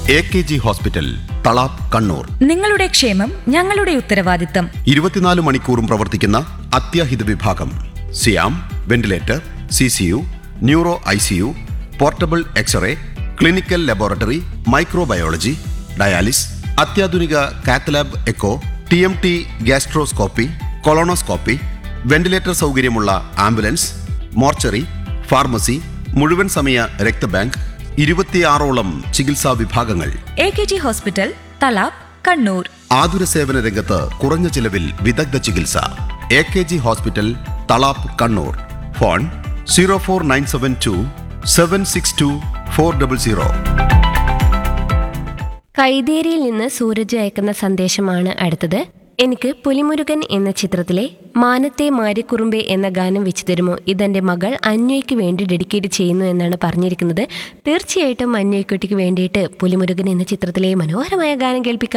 AKG hospital, Thalap, Kannur. നിങ്ങളുടെ ക്ഷേമം ഞങ്ങളുടെ ഉത്തരവാദിത്തം. 24 മണിക്കൂറും പ്രവർത്തിക്കുന്ന അത്യാഹിത വിഭാഗം. സിയാം, ventilator, CCU, neuro ICU, portable x-ray, clinical laboratory, microbiology, dialysis, അത്യാധുനിക cath lab echo, TMT gastroscopy, colonoscopy, ventilator സൗകര്യമുള്ള ആംബുലൻസ്, മോർച്ചറി, ഫാർമസി, മുഴുവൻ സമയ രക്തബാങ്ക്, 26ഓളം ചികിത്സാ വിഭാഗങ്ങൾ. AKG hospital, Thalap, Kannur. ആതുര സേവന രംഗത്ത് കുറഞ്ഞ ചിലവിൽ വിദഗ്ധ ചികിത്സ. AKG hospital, Thalap, Kannur. Phone 04972 762 400. കൈതേരിയിൽ നിന്ന് സൂരജ് അയക്കുന്ന സന്ദേശമാണ് അടുത്തത്. എനിക്ക് പുലിമുരുകൻ എന്ന ചിത്രത്തിലെ മാനത്തെ മാരിക്കുറുമ്പെ എന്ന ഗാനം വെച്ചു തരുമോ? ഇതെൻ്റെ മകൾ അന്വയ്ക്ക് വേണ്ടി ഡെഡിക്കേറ്റ് ചെയ്യുന്നു എന്നാണ് പറഞ്ഞിരിക്കുന്നത്. തീർച്ചയായിട്ടും അന്വയ്ക്കുട്ടിക്ക് വേണ്ടിയിട്ട് പുലിമുരുകൻ എന്ന ചിത്രത്തിലെ മനോഹരമായ ഗാനം കേൾപ്പിക്കാം.